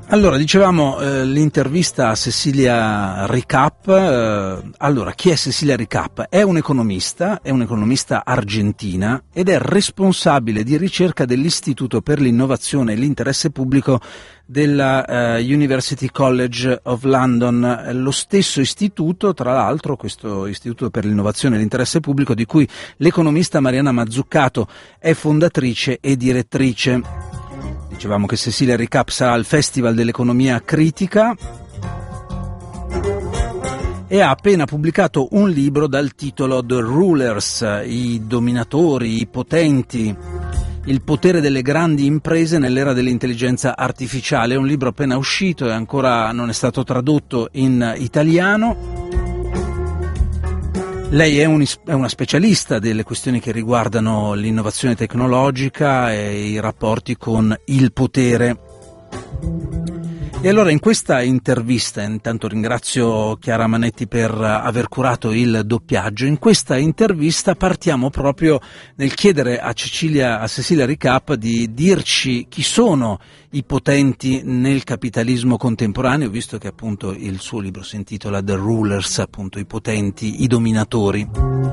Allora, dicevamo l'intervista a Cecilia Recap. Allora, chi è Cecilia Recap? È un'economista argentina ed è responsabile di ricerca dell'Istituto per l'innovazione e l'interesse pubblico della University College of London, lo stesso istituto, tra l'altro, questo Istituto per l'innovazione e l'interesse pubblico, di cui l'economista Mariana Mazzucato è fondatrice e direttrice. Dicevamo che Cecilia Recap sarà al Festival dell'Economia Critica e ha appena pubblicato un libro dal titolo The Rulers, i dominatori, i potenti, il potere delle grandi imprese nell'era dell'intelligenza artificiale. È un libro appena uscito e ancora non è stato tradotto in italiano. Lei è una specialista delle questioni che riguardano l'innovazione tecnologica e i rapporti con il potere. E allora in questa intervista, intanto ringrazio Chiara Manetti per aver curato il doppiaggio, in questa intervista partiamo proprio nel chiedere a Cecilia Recap di dirci chi sono i potenti nel capitalismo contemporaneo, visto che appunto il suo libro si intitola The Rulers, appunto i potenti, i dominatori.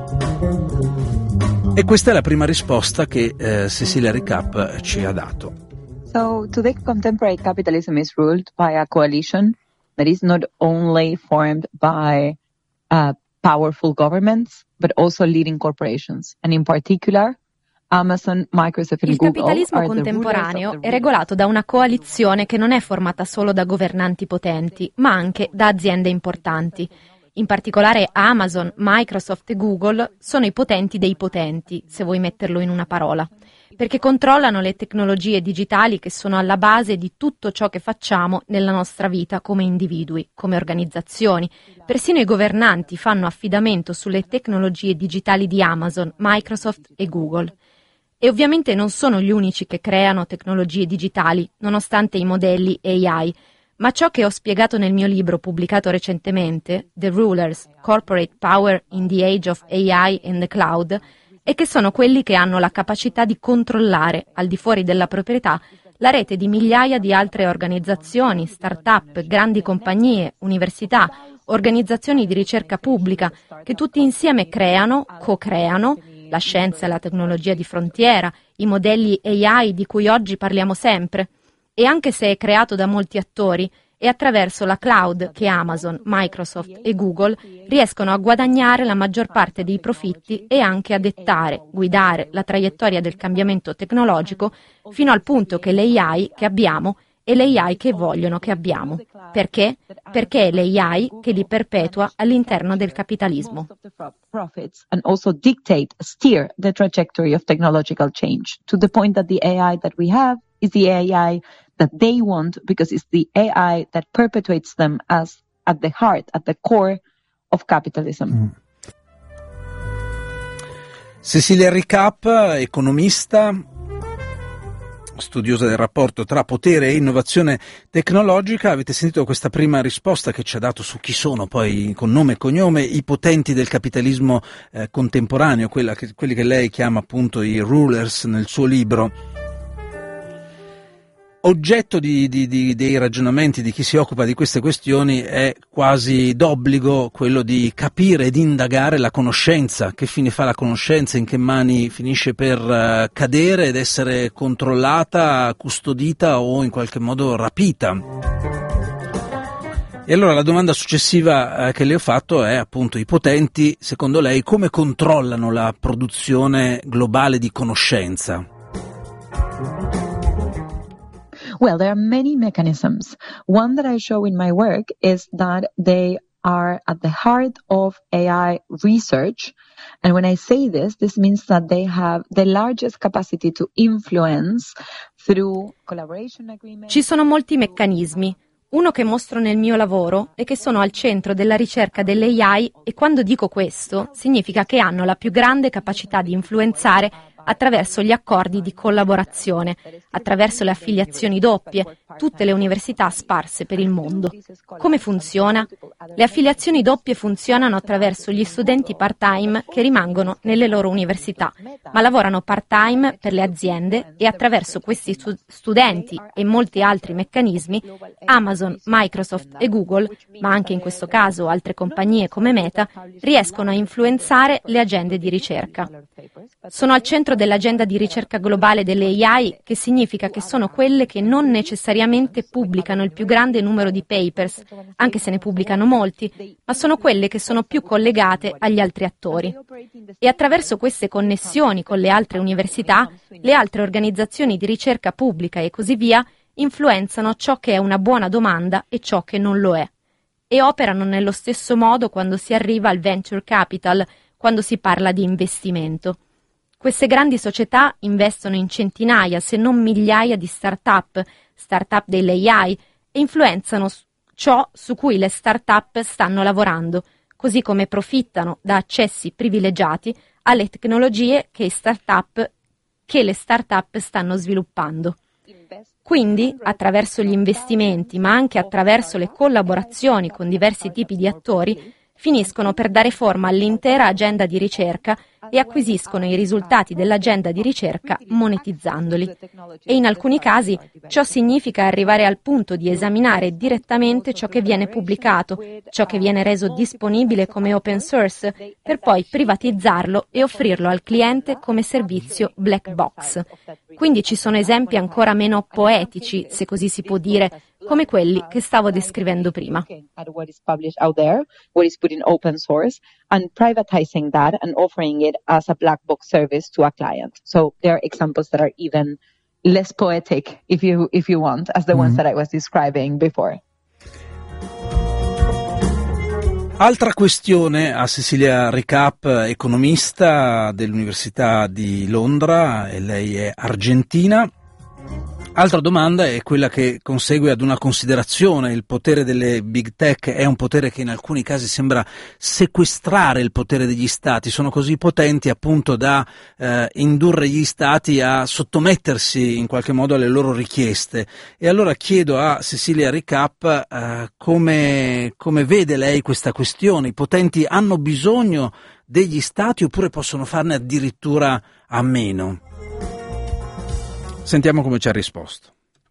E questa è la prima risposta che Cecilia Recap ci ha dato. So today contemporary capitalism is ruled by a coalition that is not only formed by powerful governments, but also leading corporations. And in particular, Amazon, Microsoft and Google. Il capitalismo contemporaneo è regolato da una coalizione che non è formata solo da governanti potenti, ma anche da aziende importanti. In particolare Amazon, Microsoft e Google sono i potenti dei potenti, se vuoi metterlo in una parola, perché controllano le tecnologie digitali che sono alla base di tutto ciò che facciamo nella nostra vita come individui, come organizzazioni. Persino i governanti fanno affidamento sulle tecnologie digitali di Amazon, Microsoft e Google. E ovviamente non sono gli unici che creano tecnologie digitali, nonostante i modelli AI, ma ciò che ho spiegato nel mio libro pubblicato recentemente, The Rulers, Corporate Power in the Age of AI and the Cloud, è che sono quelli che hanno la capacità di controllare, al di fuori della proprietà, la rete di migliaia di altre organizzazioni, start-up, grandi compagnie, università, organizzazioni di ricerca pubblica, che tutti insieme creano, co-creano, la scienza e la tecnologia di frontiera, i modelli AI di cui oggi parliamo sempre. E anche se è creato da molti attori, è attraverso la cloud che Amazon, Microsoft e Google riescono a guadagnare la maggior parte dei profitti e anche a dettare, guidare la traiettoria del cambiamento tecnologico fino al punto che l'AI che abbiamo è l'AI che vogliono che abbiamo. Perché? Perché è l'AI che li perpetua all'interno del capitalismo. And also steer the trajectory of technological change to the point that the AI that we have is the AI that they want, because it's the AI that perpetuates them as at the heart, at the core of capitalism. Cecilia Recap, economista, studiosa del rapporto tra potere e innovazione tecnologica. Avete sentito questa prima risposta che ci ha dato su chi sono poi, con nome e cognome, i potenti del capitalismo contemporaneo, quelli che lei chiama appunto i rulers nel suo libro. Oggetto dei ragionamenti di chi si occupa di queste questioni è quasi d'obbligo quello di capire ed indagare la conoscenza. Che fine fa la conoscenza, in che mani finisce per cadere ed essere controllata, custodita o in qualche modo rapita. E allora la domanda successiva che le ho fatto è appunto: i potenti, secondo lei, come controllano la produzione globale di conoscenza? Well, there are many mechanisms. One that I show in my work is that they are at the heart of AI research. And when I say this means that they have the largest capacity to influence through collaboration agreements. Ci sono molti meccanismi. Uno che mostro nel mio lavoro è che sono al centro della ricerca delle AI, e quando dico questo significa che hanno la più grande capacità di influenzare attraverso gli accordi di collaborazione, attraverso le affiliazioni doppie, tutte le università sparse per il mondo. Come funziona? Le affiliazioni doppie funzionano attraverso gli studenti part-time che rimangono nelle loro università, ma lavorano part-time per le aziende e attraverso questi studenti e molti altri meccanismi, Amazon, Microsoft e Google, ma anche in questo caso altre compagnie come Meta, riescono a influenzare le agende di ricerca. Sono al centro dell'agenda di ricerca globale delle AI, che significa che sono quelle che non necessariamente pubblicano il più grande numero di papers, anche se ne pubblicano molti, ma sono quelle che sono più collegate agli altri attori. E attraverso queste connessioni con le altre università, le altre organizzazioni di ricerca pubblica e così via, influenzano ciò che è una buona domanda e ciò che non lo è. E operano nello stesso modo quando si arriva al venture capital, quando si parla di investimento. Queste grandi società investono in centinaia, se non migliaia di start-up dell'AI, e influenzano ciò su cui le start-up stanno lavorando, così come profittano da accessi privilegiati alle tecnologie che le start-up stanno sviluppando. Quindi, attraverso gli investimenti, ma anche attraverso le collaborazioni con diversi tipi di attori, finiscono per dare forma all'intera agenda di ricerca e acquisiscono i risultati dell'agenda di ricerca monetizzandoli. E in alcuni casi ciò significa arrivare al punto di esaminare direttamente ciò che viene pubblicato, ciò che viene reso disponibile come open source, per poi privatizzarlo e offrirlo al cliente come servizio black box. Quindi ci sono esempi ancora meno poetici, se così si può dire, come quelli che stavo descrivendo prima. What is published out there, what is put in open source, and privatizing that and offering it as a black box service to a client. So there are examples that are even less poetic, if you want, as the ones that I was describing before. Altra questione a Cecilia Recap, economista dell'Università di Londra, e lei è argentina. Altra domanda è quella che consegue ad una considerazione: il potere delle big tech è un potere che in alcuni casi sembra sequestrare il potere degli stati, sono così potenti appunto da indurre gli stati a sottomettersi in qualche modo alle loro richieste. E allora chiedo a Cecilia Recap come vede lei questa questione. I potenti hanno bisogno degli stati oppure possono farne addirittura a meno? Sentiamo come ci ha risposto.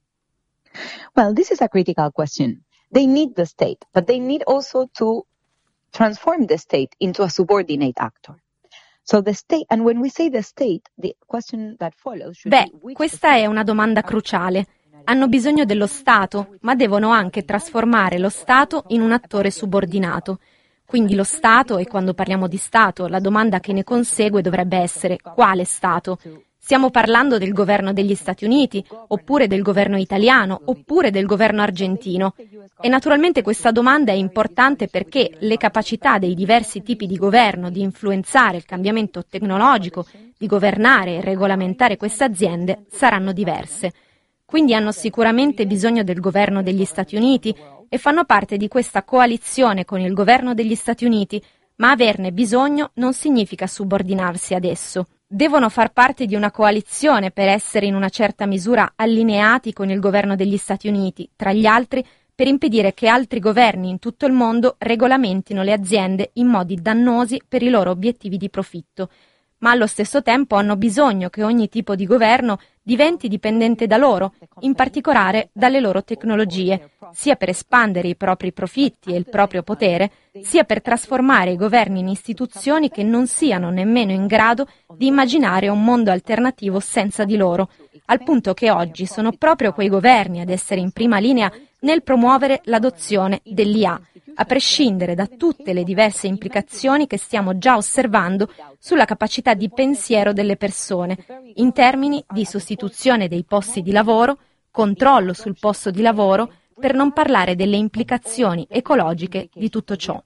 Well, this is a critical question. They need the state, but they need also to transform the state into a subordinate actor. So the state, and when we say the state, the question that follows should be which. Questa è una domanda cruciale. Hanno bisogno dello Stato, ma devono anche trasformare lo Stato in un attore subordinato. Quindi lo Stato, e quando parliamo di Stato, la domanda che ne consegue dovrebbe essere: quale Stato? Stiamo parlando del governo degli Stati Uniti, oppure del governo italiano, oppure del governo argentino. E naturalmente questa domanda è importante perché le capacità dei diversi tipi di governo di influenzare il cambiamento tecnologico, di governare e regolamentare queste aziende saranno diverse. Quindi hanno sicuramente bisogno del governo degli Stati Uniti e fanno parte di questa coalizione con il governo degli Stati Uniti, ma averne bisogno non significa subordinarsi ad esso. Devono far parte di una coalizione per essere in una certa misura allineati con il governo degli Stati Uniti, tra gli altri per impedire che altri governi in tutto il mondo regolamentino le aziende in modi dannosi per i loro obiettivi di profitto. Ma allo stesso tempo hanno bisogno che ogni tipo di governo diventi dipendente da loro, in particolare dalle loro tecnologie, sia per espandere i propri profitti e il proprio potere, sia per trasformare i governi in istituzioni che non siano nemmeno in grado di immaginare un mondo alternativo senza di loro, al punto che oggi sono proprio quei governi ad essere in prima linea nel promuovere l'adozione dell'IA, a prescindere da tutte le diverse implicazioni che stiamo già osservando sulla capacità di pensiero delle persone, in termini di sostituzione dei posti di lavoro, controllo sul posto di lavoro, per non parlare delle implicazioni ecologiche di tutto ciò.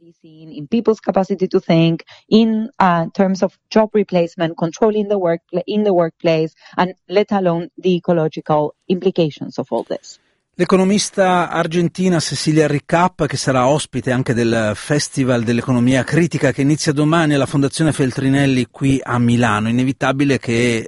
In people's capacity to think, in terms of job replacement, control in the workplace, and let alone the ecological implications of all this. L'economista argentina Cecilia Recap, che sarà ospite anche del Festival dell'Economia Critica che inizia domani alla Fondazione Feltrinelli qui a Milano. Inevitabile che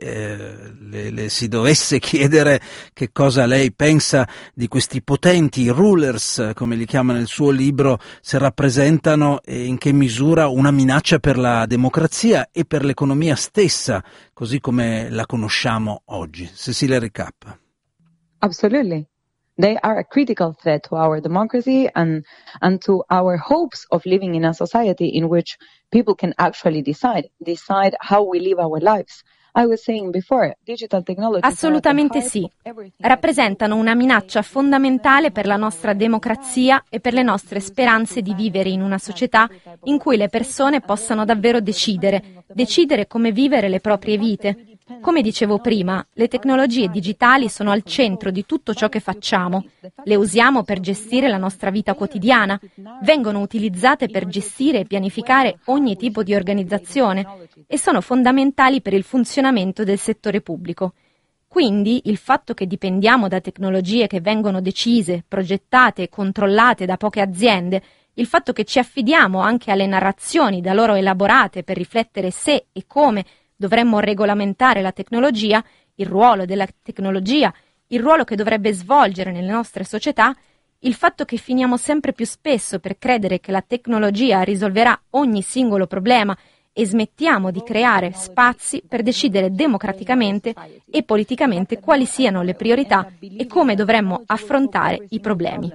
le si dovesse chiedere che cosa lei pensa di questi potenti rulers, come li chiama nel suo libro, se rappresentano e in che misura una minaccia per la democrazia e per l'economia stessa, così come la conosciamo oggi. Cecilia Recap. Absolutely. They are a critical threat to our democracy and to our hopes of living in a society in which people can actually decide how we live our lives. I was saying before, digital technology. Assolutamente sì. Rappresentano una minaccia fondamentale per la nostra democrazia e per le nostre speranze di vivere in una società in cui le persone possano davvero decidere come vivere le proprie vite. Come dicevo prima, le tecnologie digitali sono al centro di tutto ciò che facciamo. Le usiamo per gestire la nostra vita quotidiana, vengono utilizzate per gestire e pianificare ogni tipo di organizzazione e sono fondamentali per il funzionamento del settore pubblico. Quindi il fatto che dipendiamo da tecnologie che vengono decise, progettate e controllate da poche aziende, il fatto che ci affidiamo anche alle narrazioni da loro elaborate per riflettere se e come dovremmo regolamentare la tecnologia, il ruolo della tecnologia, il ruolo che dovrebbe svolgere nelle nostre società, il fatto che finiamo sempre più spesso per credere che la tecnologia risolverà ogni singolo problema e smettiamo di creare spazi per decidere democraticamente e politicamente quali siano le priorità e come dovremmo affrontare i problemi.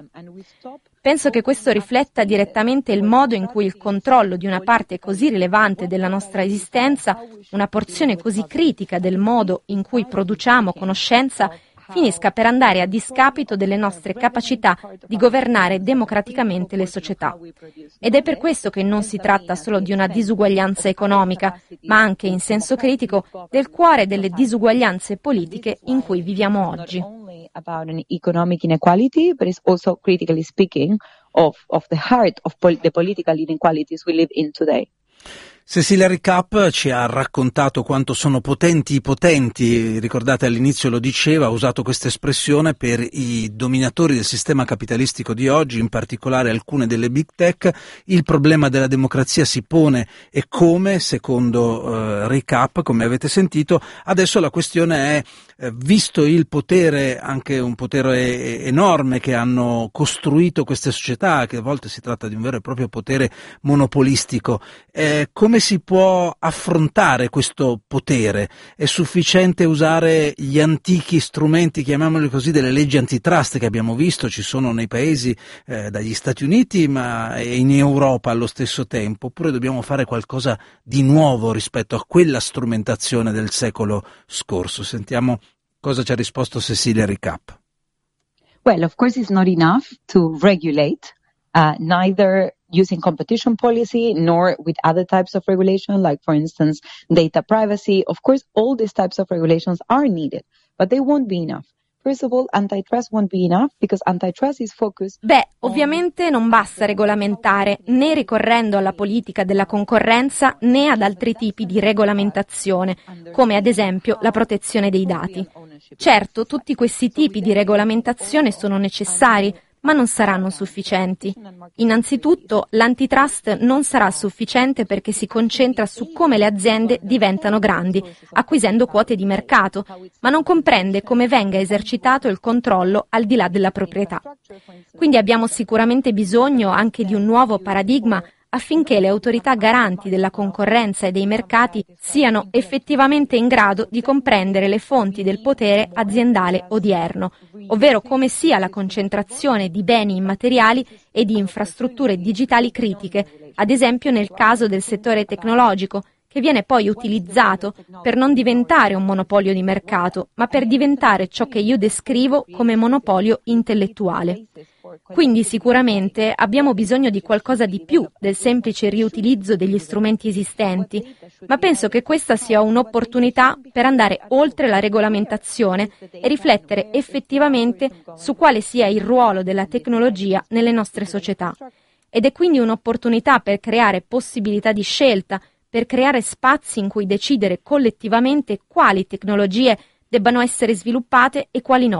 Penso che questo rifletta direttamente il modo in cui il controllo di una parte così rilevante della nostra esistenza, una porzione così critica del modo in cui produciamo conoscenza, finisca per andare a discapito delle nostre capacità di governare democraticamente le società. Ed è per questo che non si tratta solo di una disuguaglianza economica, ma anche in senso critico del cuore delle disuguaglianze politiche in cui viviamo oggi. About an economic inequality, but it's also critically speaking of the heart of the political inequalities we live in today. Cecilia Recap ci ha raccontato quanto sono potenti i potenti, ricordate all'inizio lo diceva, ha usato questa espressione per i dominatori del sistema capitalistico di oggi, in particolare alcune delle big tech. Il problema della democrazia si pone e come, secondo Recap, come avete sentito, adesso la questione è, visto il potere, anche un potere enorme che hanno costruito queste società, che a volte si tratta di un vero e proprio potere monopolistico, come si può affrontare questo potere? È sufficiente usare gli antichi strumenti, chiamiamoli così, delle leggi antitrust che abbiamo visto, ci sono nei paesi dagli Stati Uniti ma in Europa allo stesso tempo, oppure dobbiamo fare qualcosa di nuovo rispetto a quella strumentazione del secolo scorso? Sentiamo cosa ci ha risposto Cecilia Recap. Well, of course it's not enough to regulate, neither using competition policy nor with other types of regulation, like, for instance, data privacy. Of course, all these types of regulations are needed, but they won't be enough. First of all, antitrust won't be enough because antitrust is focused. Ovviamente non basta regolamentare, né ricorrendo alla politica della concorrenza né ad altri tipi di regolamentazione, come ad esempio la protezione dei dati. Certo, tutti questi tipi di regolamentazione sono necessari, ma non saranno sufficienti. Innanzitutto, l'antitrust non sarà sufficiente perché si concentra su come le aziende diventano grandi, acquisendo quote di mercato, ma non comprende come venga esercitato il controllo al di là della proprietà. Quindi abbiamo sicuramente bisogno anche di un nuovo paradigma affinché le autorità garanti della concorrenza e dei mercati siano effettivamente in grado di comprendere le fonti del potere aziendale odierno, ovvero come sia la concentrazione di beni immateriali e di infrastrutture digitali critiche, ad esempio nel caso del settore tecnologico, che viene poi utilizzato per non diventare un monopolio di mercato, ma per diventare ciò che io descrivo come monopolio intellettuale. Quindi sicuramente abbiamo bisogno di qualcosa di più del semplice riutilizzo degli strumenti esistenti, ma penso che questa sia un'opportunità per andare oltre la regolamentazione e riflettere effettivamente su quale sia il ruolo della tecnologia nelle nostre società. Ed è quindi un'opportunità per creare possibilità di scelta, per creare spazi in cui decidere collettivamente quali tecnologie debbano essere sviluppate e quali no,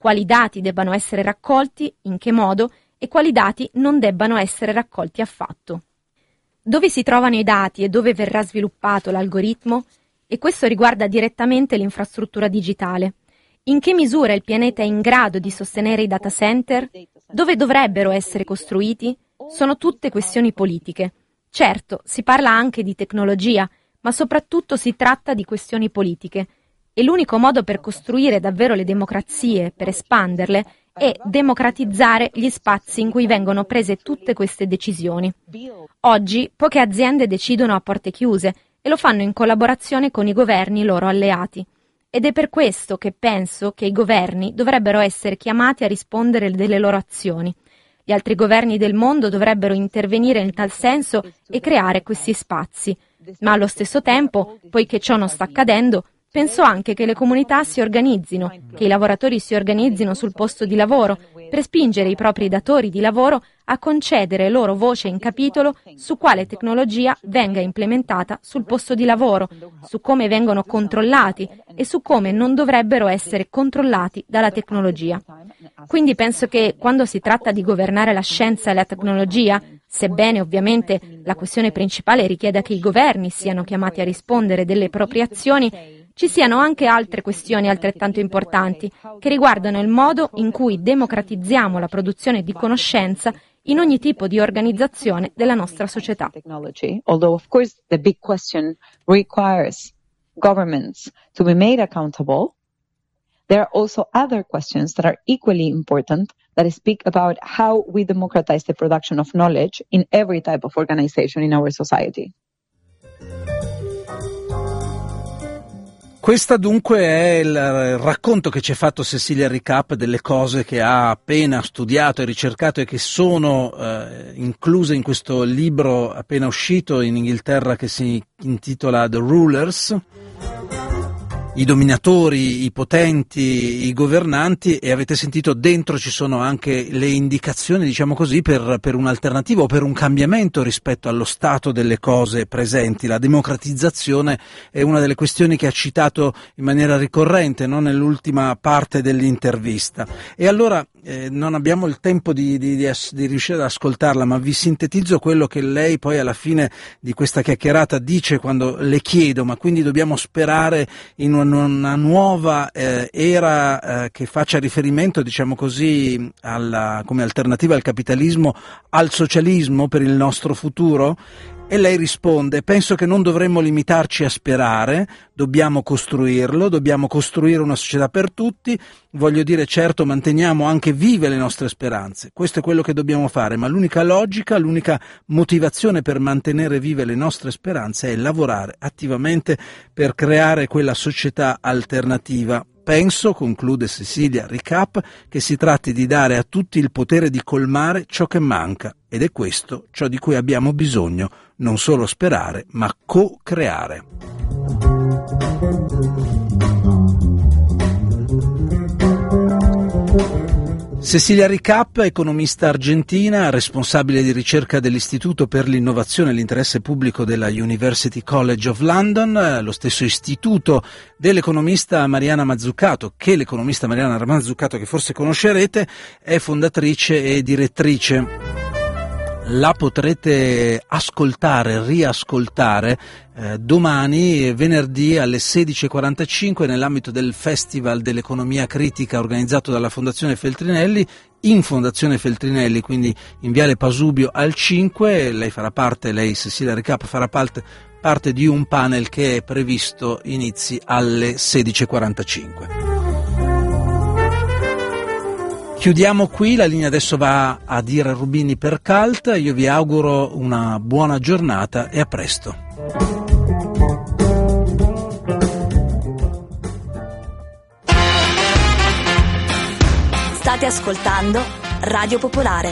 quali dati debbano essere raccolti, in che modo e quali dati non debbano essere raccolti affatto. Dove si trovano i dati e dove verrà sviluppato l'algoritmo? E questo riguarda direttamente l'infrastruttura digitale. In che misura il pianeta è in grado di sostenere i data center? Dove dovrebbero essere costruiti? Sono tutte questioni politiche. Certo, si parla anche di tecnologia, ma soprattutto si tratta di questioni politiche. E l'unico modo per costruire davvero le democrazie, per espanderle, è democratizzare gli spazi in cui vengono prese tutte queste decisioni. Oggi poche aziende decidono a porte chiuse e lo fanno in collaborazione con i governi loro alleati. Ed è per questo che penso che i governi dovrebbero essere chiamati a rispondere delle loro azioni. Gli altri governi del mondo dovrebbero intervenire in tal senso e creare questi spazi. Ma allo stesso tempo, poiché ciò non sta accadendo, penso anche che le comunità si organizzino, che i lavoratori si organizzino sul posto di lavoro per spingere i propri datori di lavoro a concedere loro voce in capitolo su quale tecnologia venga implementata sul posto di lavoro, su come vengono controllati e su come non dovrebbero essere controllati dalla tecnologia. Quindi penso che quando si tratta di governare la scienza e la tecnologia, sebbene ovviamente la questione principale richieda che i governi siano chiamati a rispondere delle proprie azioni, ci siano anche altre questioni altrettanto importanti che riguardano il modo in cui democratizziamo la produzione di conoscenza in ogni tipo di organizzazione della nostra società. Although of course the big question requires governments to be made accountable, there are also other questions that are equally important that speak about how we democratize the production of knowledge in every type of organization in our society. Questa dunque è il racconto che ci ha fatto Cecilia Recap delle cose che ha appena studiato e ricercato e che sono incluse in questo libro appena uscito in Inghilterra che si intitola The Rulers. I dominatori, i potenti, i governanti, e avete sentito dentro ci sono anche le indicazioni, diciamo così, per un'alternativa o per un cambiamento rispetto allo stato delle cose presenti. La democratizzazione è una delle questioni che ha citato in maniera ricorrente, no? Nell'ultima parte dell'intervista. E allora non abbiamo il tempo di riuscire ad ascoltarla, ma vi sintetizzo quello che lei poi alla fine di questa chiacchierata dice quando le chiedo: ma quindi dobbiamo sperare in una nuova era che faccia riferimento, diciamo così, come alternativa al capitalismo, al socialismo per il nostro futuro? E lei risponde: penso che non dovremmo limitarci a sperare, dobbiamo costruirlo, dobbiamo costruire una società per tutti. Voglio dire, certo, manteniamo anche vive le nostre speranze, questo è quello che dobbiamo fare, ma l'unica logica, l'unica motivazione per mantenere vive le nostre speranze è lavorare attivamente per creare quella società alternativa. Penso, conclude Cecilia Recap, che si tratti di dare a tutti il potere di colmare ciò che manca, ed è questo ciò di cui abbiamo bisogno, non solo sperare, ma co-creare. Cecilia Recap, economista argentina, responsabile di ricerca dell'Istituto per l'innovazione e l'interesse pubblico della University College of London, lo stesso istituto dell'economista Mariana Mazzucato, che forse conoscerete, è fondatrice e direttrice. La potrete ascoltare, riascoltare domani, venerdì alle 16:45 nell'ambito del Festival dell'Economia Critica organizzato dalla Fondazione Feltrinelli, in Fondazione Feltrinelli, quindi in Viale Pasubio al 5. Lei Cecilia Recap farà parte di un panel che è previsto inizi alle 16:45. Chiudiamo qui, la linea adesso va a Ira Rubini per Cult. Io vi auguro una buona giornata e a presto. State ascoltando Radio Popolare.